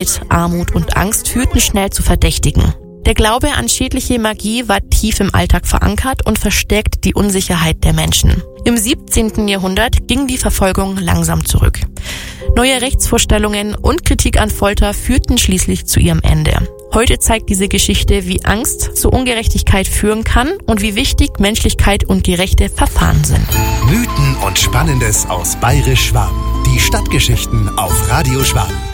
Gewalt, Armut und Angst führten schnell zu Verdächtigen. Der Glaube an schädliche Magie war tief im Alltag verankert und verstärkte die Unsicherheit der Menschen. Im 17. Jahrhundert ging die Verfolgung langsam zurück. Neue Rechtsvorstellungen und Kritik an Folter führten schließlich zu ihrem Ende. Heute zeigt diese Geschichte, wie Angst zu Ungerechtigkeit führen kann und wie wichtig Menschlichkeit und gerechte Verfahren sind. Mythen und Spannendes aus Bayerisch Schwaben. Die Stadtgeschichten auf Radio Schwaben.